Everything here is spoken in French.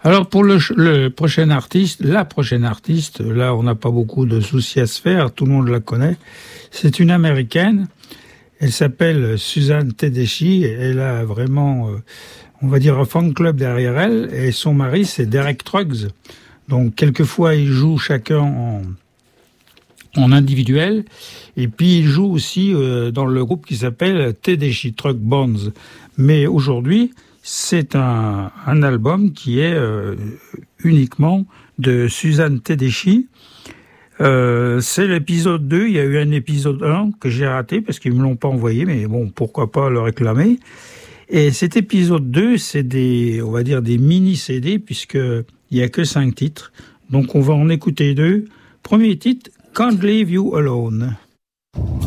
Alors pour le prochain artiste, la prochaine artiste, là on n'a pas beaucoup de soucis à se faire, tout le monde la connaît. C'est une Américaine, elle s'appelle Suzanne Tedeschi, elle a vraiment, on va dire, un fan club derrière elle, et son mari c'est Derek Trucks. Donc quelquefois ils jouent chacun en individuel, et puis ils jouent aussi dans le groupe qui s'appelle Tedeschi Truck Bands. Mais aujourd'hui, c'est un album qui est uniquement de Suzanne Tedeschi. C'est l'épisode 2, il y a eu un épisode 1 que j'ai raté parce qu'ils me l'ont pas envoyé, mais bon, pourquoi pas le réclamer. Et cet épisode 2, c'est on va dire des mini-CD, puisqu'il y a que 5 titres. Donc on va en écouter 2. Premier titre, Can't Leave You Alone.